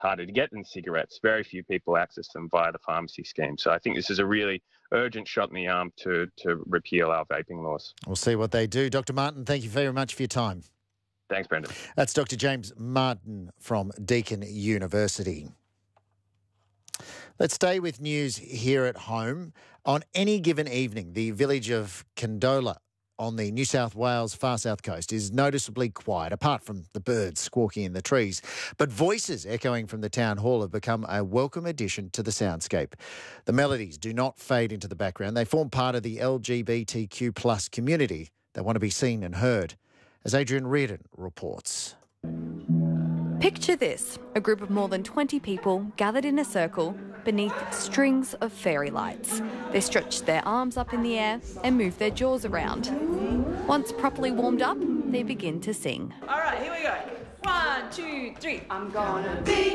harder to get than cigarettes. Very few people access them via the pharmacy scheme. So I think this is a really urgent shot in the arm to repeal our vaping laws. We'll see what they do. Dr. Martin, thank you very much for your time. Thanks, Brendan. That's Dr. James Martin from Deakin University. Let's stay with news here at home. On any given evening, the village of Condola on the New South Wales far south coast is noticeably quiet, apart from the birds squawking in the trees. But voices echoing from the town hall have become a welcome addition to the soundscape. The melodies do not fade into the background. They form part of the LGBTQ plus community that want to be seen and heard. As Adrian Reardon reports. Picture this, a group of more than 20 people gathered in a circle beneath strings of fairy lights. They stretch their arms up in the air and move their jaws around. Once properly warmed up, they begin to sing. All right, here we go. 1, 2, 3. I'm gonna be